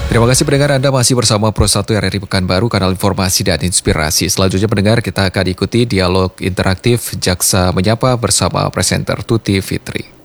Terima kasih pendengar, Anda masih bersama Pro 1 RRI Pekanbaru, kanal informasi dan inspirasi. Selanjutnya pendengar, kita akan ikuti dialog interaktif Jaksa Menyapa bersama presenter Tuti Fitri.